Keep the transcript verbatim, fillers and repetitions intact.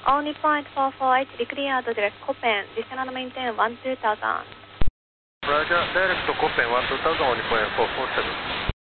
All Nippon eight four four eight, declared direct Copen, descend and maintain one two thousand. Roger, direct to Copen one two thousand, All Nippon eight four four seven.